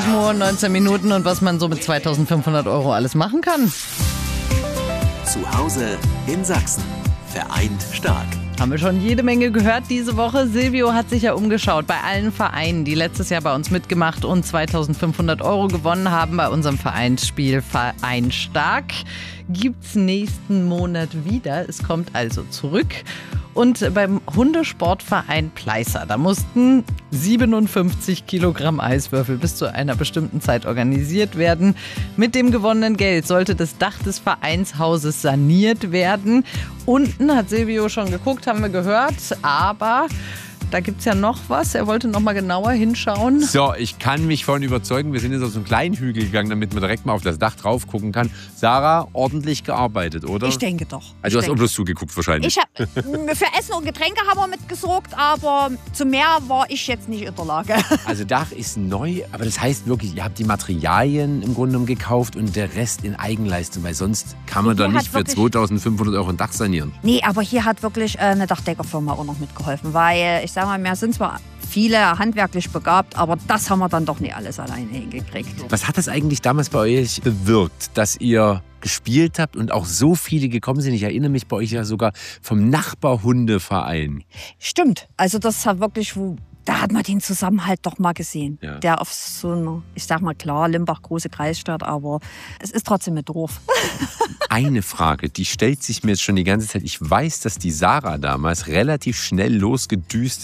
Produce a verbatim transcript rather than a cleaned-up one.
sieben Uhr neunzehn Minuten und was man so mit zweitausendfünfhundert Euro alles machen kann. Zu Hause in Sachsen. Vereint stark. Haben wir schon jede Menge gehört diese Woche. Silvio hat sich ja umgeschaut bei allen Vereinen, die letztes Jahr bei uns mitgemacht und zweitausendfünfhundert Euro gewonnen haben bei unserem Vereinsspiel Verein Stark. Gibt's nächsten Monat wieder. Es kommt also zurück. Und beim Hundesportverein Pleißer, da mussten siebenundfünfzig Kilogramm Eiswürfel bis zu einer bestimmten Zeit organisiert werden. Mit dem gewonnenen Geld sollte das Dach des Vereinshauses saniert werden. Unten hat Silvio schon geguckt, haben wir gehört, aber da gibt es ja noch was. Er wollte noch mal genauer hinschauen. So, ich kann mich von überzeugen. Wir sind jetzt auf so einen kleinen Hügel gegangen, damit man direkt mal auf das Dach drauf gucken kann. Sarah, ordentlich gearbeitet, oder? Ich denke doch. Also du hast denke. auch bloß zugeguckt wahrscheinlich. Ich hab, für Essen und Getränke haben wir mitgesorgt, aber zu mehr war ich jetzt nicht in der Lage. Also Dach ist neu, aber das heißt wirklich, ihr habt die Materialien im Grunde genommen gekauft und der Rest in Eigenleistung, weil sonst kann man Hier da hat nicht für wirklich- zweitausendfünfhundert Euro ein Dach sanieren. Nee, aber hier hat wirklich äh, eine Dachdeckerfirma auch noch mitgeholfen, weil ich sag mal, wir sind zwar viele handwerklich begabt, aber das haben wir dann doch nicht alles alleine hingekriegt. Was hat das eigentlich damals bei euch bewirkt, dass ihr gespielt habt und auch so viele gekommen sind? Ich erinnere mich bei euch ja sogar vom Nachbarhundeverein. Stimmt, also das hat wirklich, wo, da hat man den Zusammenhalt doch mal gesehen. Ja. Der auf so einer, ich sag mal klar, Limbach, große Kreisstadt, aber es ist trotzdem ein Dorf. Eine Frage, die stellt sich mir jetzt schon die ganze Zeit. Ich weiß, dass die Sarah damals relativ schnell losgedüst